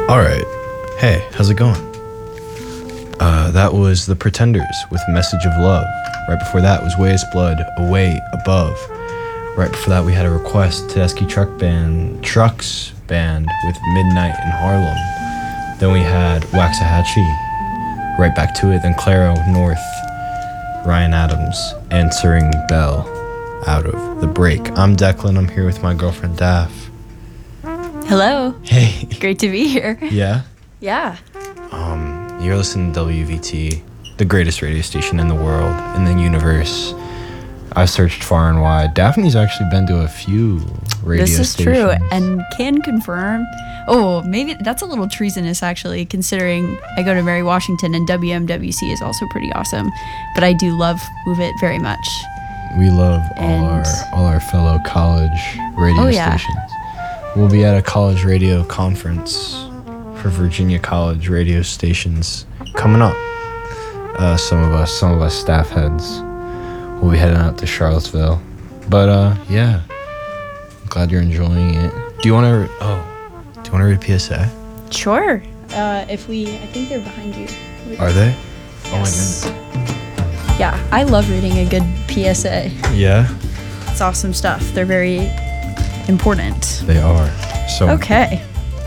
All right. Hey, how's it going? That was The Pretenders with Message of Love. Right before that was Way is Blood, Away Above. Right before that we had a request, Tedeschi Trucks Band with Midnight in Harlem. Then we had Waxahachie, right back to it. Then Claro North, Ryan Adams, Answering Bell out of The Break. I'm Declan, I'm here with my girlfriend Daph. Hello. Hey. Great to be here. Yeah? Yeah. You're listening to WVT, the greatest radio station in the world, in the universe. I've searched far and wide. Daphne's actually been to a few radio stations. This is true, and can confirm. Oh, maybe that's a little treasonous, actually, considering I go to Mary Washington and WMWC is also pretty awesome. But I do love Move It very much. We love all our fellow college radio stations. We'll be at a college radio conference for Virginia College radio stations coming up. Some of us staff heads will be heading out to Charlottesville. But yeah, I'm glad you're enjoying it. Do you want to read a PSA? Sure. I think they're behind you. Are they? Yes. Oh my goodness. Yeah, I love reading a good PSA. Yeah? It's awesome stuff. They're very important. They are. So okay.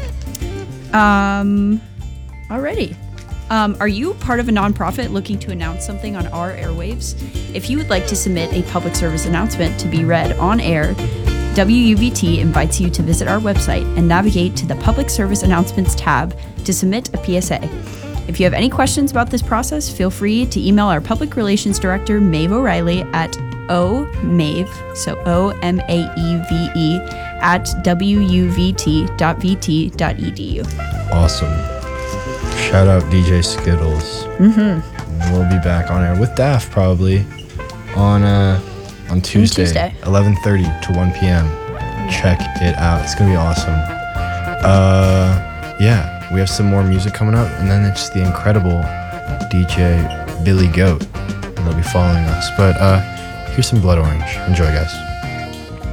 Alrighty. Are you part of a nonprofit looking to announce something on our airwaves? If you would like to submit a public service announcement to be read on air, WUVT invites you to visit our website and navigate to the Public Service Announcements tab to submit a PSA. If you have any questions about this process, feel free to email our Public Relations Director, Maeve O'Reilly, at omave, so OMAEVE, at wuvt.vt.edu. awesome. Shout out DJ Skittles. Mm-hmm. We'll be back on air with Daft probably on Tuesday. 11:30 to 1 p.m. Check it out. It's gonna be awesome. Yeah, we have some more music coming up, and then it's the incredible DJ Billy Goat. They'll be following us. But here's some Blood Orange. Enjoy, guys.